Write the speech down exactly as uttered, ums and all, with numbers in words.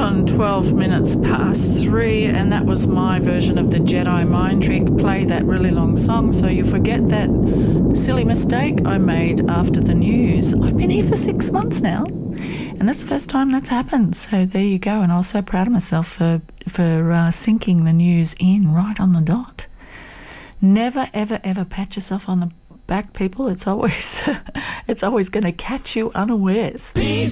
on twelve minutes past three, and that was my version of the Jedi mind trick. Play that really long song so you forget that silly mistake I made after the news. I've been here for six months now, and that's the first time that's happened. So there you go, and I was so proud of myself for, for uh, syncing the news in right on the dot. Never, ever, ever pat yourself on the back, people. It's always, it's always going to catch you unawares.